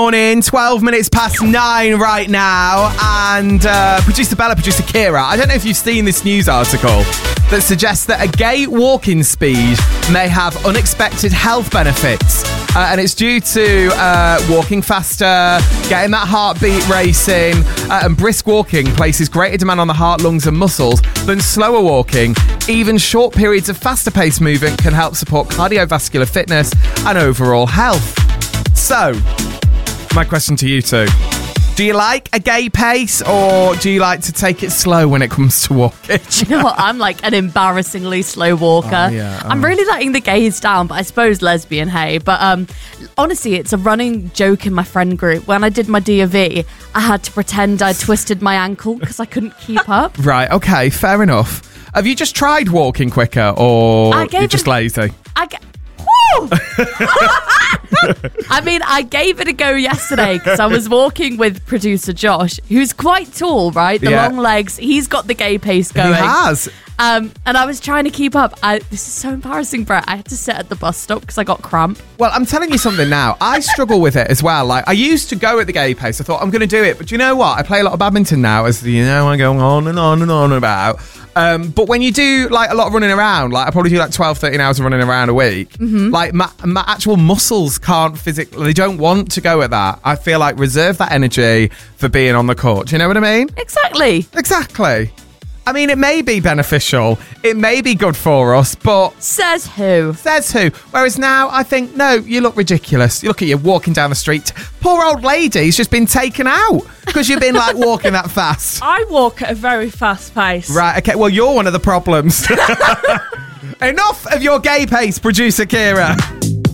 Morning, 12 minutes past 9 right now, and producer Bella, producer Kira, I don't know if you've seen this news article that suggests that a gait walking speed may have unexpected health benefits, and it's due to walking faster, getting that heartbeat racing, and brisk walking places greater demand on the heart, lungs and muscles than slower walking. Even short periods of faster paced movement can help support cardiovascular fitness and overall health. So, my question to you two. Do you like a gay pace, or do you like to take it slow when it comes to walking? Do you know what? I'm like an embarrassingly slow walker. I'm really letting the gays down, but I suppose lesbian, hey. But honestly, it's a running joke in my friend group. When I did my D of E, I had to pretend I twisted my ankle because I couldn't keep up. Right, okay, fair enough. Have you just tried walking quicker, or you're just lazy? I mean, I gave it a go yesterday because I was walking with producer Josh, who's quite tall, right? The long legs. He's got the gay pace going. He has. And I was trying to keep up. This is so embarrassing, Brett. I had to sit at the bus stop because I got cramp. Well, I'm telling you something now. I struggle with it as well. Like, I used to go at the gay pace. I thought, I'm going to do it. But do you know what? I play a lot of badminton now, as I go on and on and on about. But when you do like a lot of running around, like I probably do like 12, 13 hours of running around a week, like my actual muscles can't physically, they don't want to go at that. I feel like reserve that energy for being on the court. Do you know what I mean? Exactly. I mean, it may be beneficial, it may be good for us, but... Says who? Whereas now, I think, no, you look ridiculous. You look at you walking down the street. Poor old lady's just been taken out because you've been, like, walking that fast. I walk at a very fast pace. Right, okay, well, you're one of the problems. Enough of your gay pace, producer Kira.